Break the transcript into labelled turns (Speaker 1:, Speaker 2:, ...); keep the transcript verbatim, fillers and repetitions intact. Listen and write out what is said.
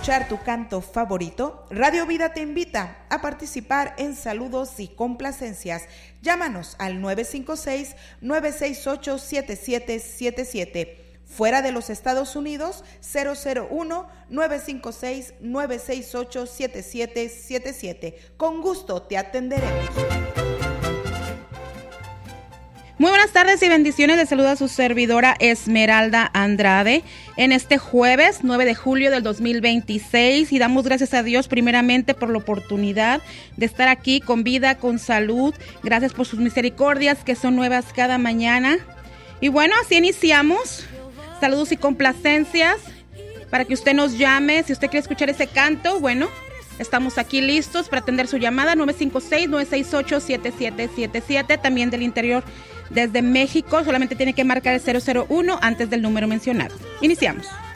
Speaker 1: escuchar tu canto favorito? Radio Vida te invita a participar en saludos y complacencias. Llámanos al nueve cinco seis, nueve seis ocho, siete siete siete siete. Fuera de los Estados Unidos, cero cero uno, nueve cinco seis, nueve seis ocho, siete siete siete siete. Con gusto te atenderemos.
Speaker 2: Muy buenas tardes y bendiciones. Le saluda su servidora Esmeralda Andrade en este jueves nueve de julio del dos mil veintiséis, y damos gracias a Dios primeramente por la oportunidad de estar aquí con vida, con salud. Gracias por sus misericordias que son nuevas cada mañana. Y bueno, así iniciamos. Saludos y complacencias para que usted nos llame. Si usted quiere escuchar ese canto, bueno, estamos aquí listos para atender su llamada. Nueve cinco seis, nueve seis ocho, siete siete siete siete. También del interior desde México, solamente tiene que marcar el cero cero uno antes del número mencionado. Iniciamos.